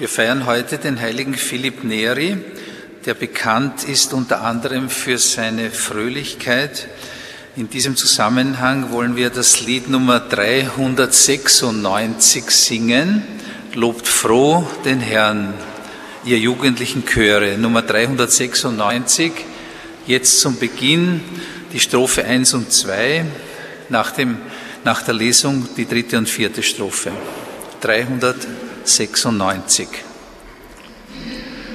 Wir feiern heute den heiligen Philipp Neri, der bekannt ist unter anderem für seine Fröhlichkeit. In diesem Zusammenhang wollen wir das Lied Nummer 396 singen. Lobt froh den Herrn, ihr jugendlichen Chöre. Nummer 396, jetzt zum Beginn die Strophe 1 und 2, nach der Lesung die dritte und vierte Strophe. 396.